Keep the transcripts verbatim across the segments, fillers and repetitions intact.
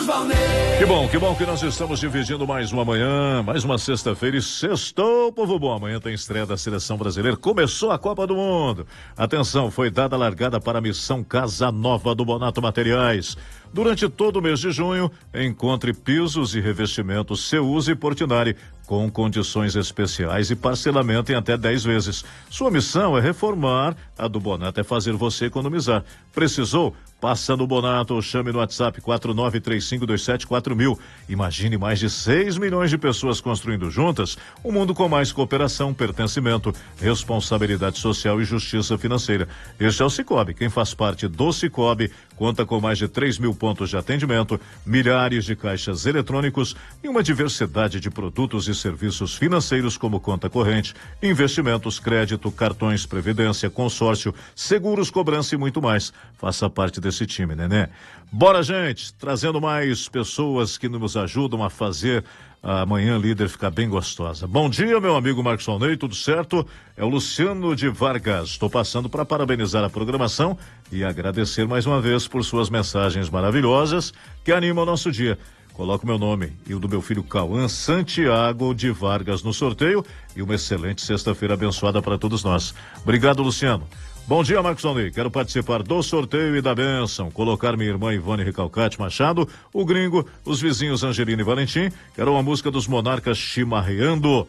Marcos Valnei. Que bom, que bom que nós estamos dividindo mais uma manhã, mais uma sexta-feira e sextou, povo bom. Amanhã tem estreia da Seleção Brasileira, começou a Copa do Mundo. Atenção, foi dada a largada para a missão Casa Nova do Bonato Materiais. Durante todo o mês de junho, encontre pisos e revestimentos Ceusa e Portinari com condições especiais e parcelamento em até dez vezes. Sua missão é reformar, a do Bonato é fazer você economizar. Precisou? Passa no Bonato ou chame no WhatsApp quatro nove três cinco dois sete quatro mil. Imagine mais de seis milhões de pessoas construindo juntas um mundo com mais cooperação, pertencimento, responsabilidade social e justiça financeira. Este é o Sicoob. Quem faz parte do Sicoob conta com mais de três mil pontos de atendimento, milhares de caixas eletrônicos e uma diversidade de produtos e serviços financeiros como conta corrente, investimentos, crédito, cartões, previdência, consórcio, seguros, cobrança e muito mais. Faça parte desse time, Nenê. Bora, gente, trazendo mais pessoas que nos ajudam a fazer a Manhã Líder ficar bem gostosa. Bom dia, meu amigo Marcos Valnei, tudo certo? É o Luciano de Vargas. Estou passando para parabenizar a programação e agradecer mais uma vez por suas mensagens maravilhosas que animam o nosso dia. Coloco meu nome e o do meu filho Cauã Santiago de Vargas no sorteio e uma excelente sexta-feira abençoada para todos nós. Obrigado, Luciano. Bom dia, Marcos Valnei. Quero participar do sorteio e da bênção. Colocar minha irmã Ivone Recalcate Machado, o Gringo, os vizinhos Angelina e Valentim. Quero uma música dos Monarcas Chimarreando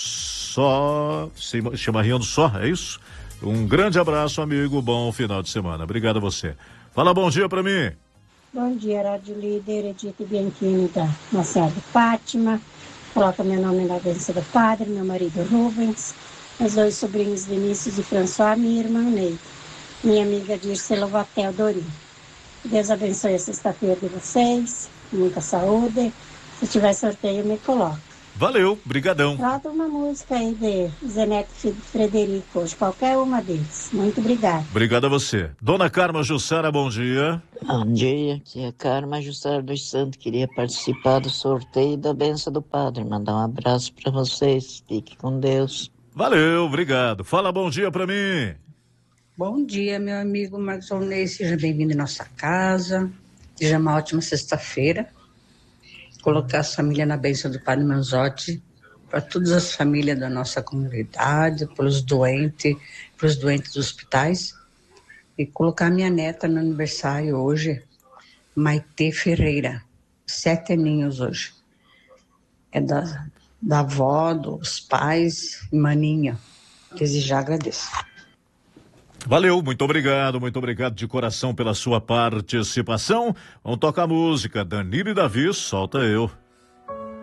só. Chimarreando só, é isso? Um grande abraço, amigo. Bom final de semana. Obrigado a você. Fala bom dia pra mim. Bom dia, Rádio Líder, Edith Bianchini da Maceió de Fátima. Coloca meu nome na bênção do Padre, meu marido Rubens, meus dois sobrinhos Vinícius e François, minha irmã Neide, minha amiga Dirce Lovatel Dorim. Deus abençoe a sexta-feira de vocês, muita saúde. Se tiver sorteio, me coloca. Valeu, brigadão. Roda uma música aí de Zeneto Frederico, hoje, qualquer uma deles. Muito obrigada. Obrigado a você. Dona Carma Jussara, bom dia. Bom dia, aqui é a Carma Jussara dos Santos. Queria participar do sorteio da benção do Padre. Mandar um abraço para vocês. Fique com Deus. Valeu, obrigado. Fala bom dia para mim. Bom dia, meu amigo Marcos Valnei. Seja bem-vindo em nossa casa. Seja uma ótima sexta-feira. Colocar a família na bênção do Padre Manzotti, para todas as famílias da nossa comunidade, pelos doentes, para os doentes dos hospitais, e colocar minha neta no aniversário hoje, Maite Ferreira, sete aninhos hoje. É da, da avó, dos pais e maninha. Desejar, agradeço. Valeu, muito obrigado, muito obrigado de coração pela sua participação. Vamos tocar música. Danilo e Davi, solta eu.